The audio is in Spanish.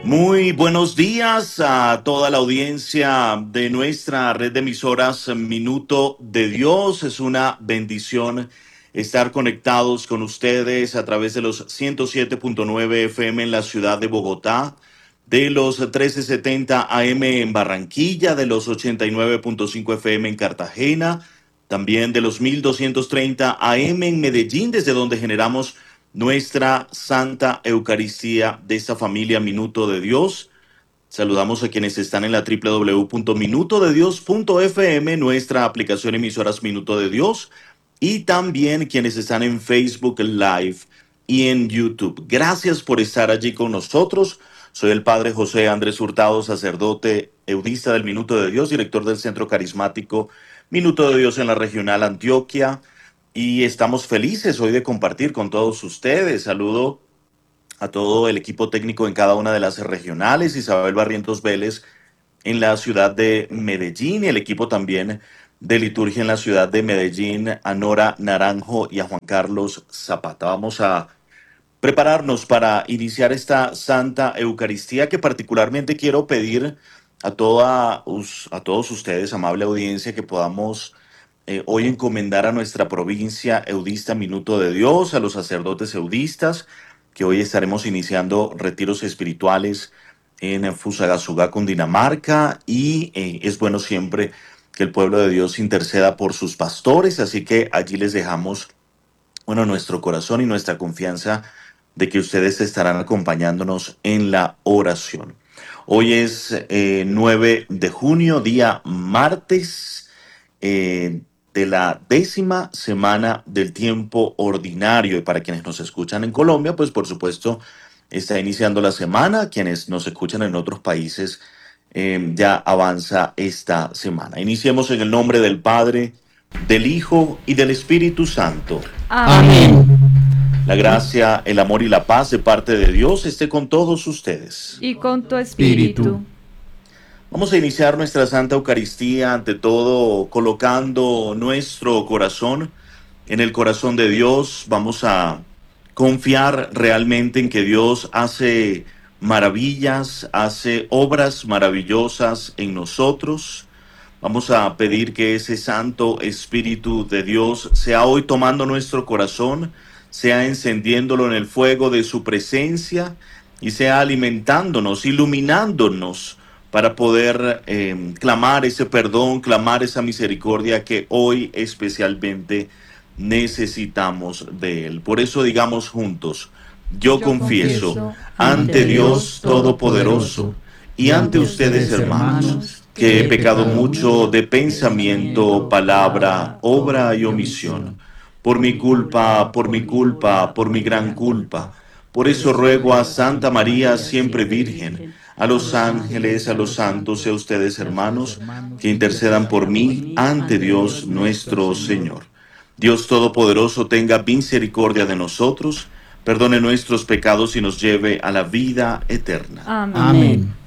Muy buenos días a toda la audiencia de nuestra red de emisoras Minuto de Dios. Es una bendición estar conectados con ustedes a través de los 107.9 FM en la ciudad de Bogotá, de los 1370 AM en Barranquilla, de los 89.5 FM en Cartagena, también de los 1230 AM en Medellín, desde donde generamos nuestra Santa Eucaristía de esta familia Minuto de Dios. Saludamos a quienes están en la www.minutodedios.fm, nuestra aplicación emisoras Minuto de Dios, y también quienes están en Facebook Live y en YouTube. Gracias por estar allí con nosotros. Soy el Padre José Andrés Hurtado, sacerdote eudista del Minuto de Dios, director del Centro Carismático Minuto de Dios en la Regional Antioquia. Y estamos felices hoy de compartir con todos ustedes. Saludo a todo el equipo técnico en cada una de las regionales, Isabel Barrientos Vélez en la ciudad de Medellín y el equipo también de liturgia en la ciudad de Medellín, a Nora Naranjo y a Juan Carlos Zapata. Vamos a prepararnos para iniciar esta Santa Eucaristía que particularmente quiero pedir a todos ustedes, amable audiencia, que podamos hoy encomendar a nuestra provincia eudista Minuto de Dios, a los sacerdotes eudistas, que hoy estaremos iniciando retiros espirituales en Fusagasugá, Cundinamarca, y es bueno siempre que el pueblo de Dios interceda por sus pastores, así que allí les dejamos, bueno, nuestro corazón y nuestra confianza de que ustedes estarán acompañándonos en la oración. Hoy es 9 de junio, día martes, de la 10ª semana del tiempo ordinario. Y para quienes nos escuchan en Colombia, pues por supuesto está iniciando la semana. Quienes nos escuchan en otros países, ya avanza esta semana. Iniciemos en el nombre del Padre, del Hijo y del Espíritu Santo. Amén. La gracia, el amor y la paz de parte de Dios esté con todos ustedes. Y con tu espíritu. Vamos a iniciar nuestra Santa Eucaristía, ante todo, colocando nuestro corazón en el corazón de Dios. Vamos a confiar realmente en que Dios hace maravillas, hace obras maravillosas en nosotros. Vamos a pedir que ese Santo Espíritu de Dios sea hoy tomando nuestro corazón, sea encendiéndolo en el fuego de su presencia y sea alimentándonos, iluminándonos para poder clamar ese perdón, clamar esa misericordia que hoy especialmente necesitamos de Él. Por eso digamos juntos: yo confieso ante Dios Todopoderoso y ante ustedes, hermanos, que he pecado mucho de pensamiento, palabra, obra y omisión. Por mi culpa, por mi culpa, por mi gran culpa. Por eso ruego a Santa María, siempre Virgen, a los ángeles, a los santos y a ustedes, hermanos, que intercedan por mí ante Dios nuestro Señor. Dios Todopoderoso tenga misericordia de nosotros, perdone nuestros pecados y nos lleve a la vida eterna. Amén.